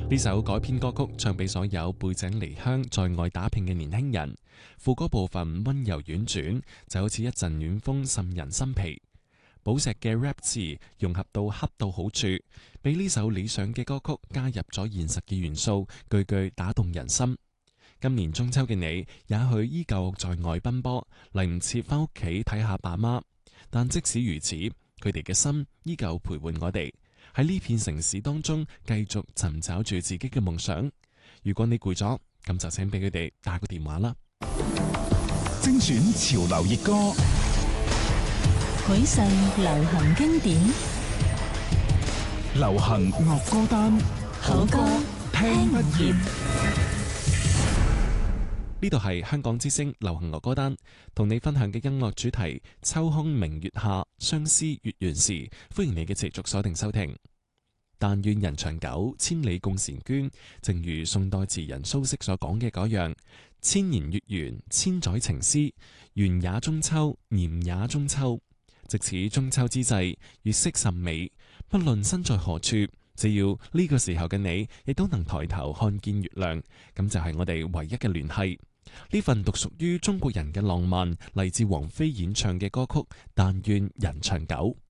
呢首改編歌曲唱俾所有背井離鄉在外打拼嘅年輕人，副歌部分溫柔婉轉，就好似一陣暖風滲人心脾。寶石嘅 rap 詞融合到恰到好處，俾呢首理想嘅歌曲加入咗現實嘅元素，句句打動人心。今年中秋嘅你，也許依舊在外奔波，嚟唔切翻屋企睇下爸媽，但即使如此，佢哋嘅心依舊陪伴我哋。喺呢片城市當中，繼續尋找住自己嘅夢想。如果你攰咗，咁就請俾佢哋打個電話啦。 精選潮流熱歌， 許世流行經典， 流行樂歌單， 好歌聽不厭。 呢度係香港之聲流行樂歌單，同你分享嘅音樂主題：秋空明月下，相思月圓時。歡迎你嘅持續鎖定收聽。但願人長久，千里共嬋娟。正如宋代詞人蘇軾所講嘅嗰樣：千年月圓，千載情絲，圓也中秋，年也中秋。藉此中秋之際，月色甚美，不論身在何處，只要呢個時候嘅你，亦都能抬頭看見月亮，咁就係我哋唯一嘅聯繫。呢份獨屬於中國人嘅浪漫，嚟自王菲演唱嘅歌曲《但願人長久》。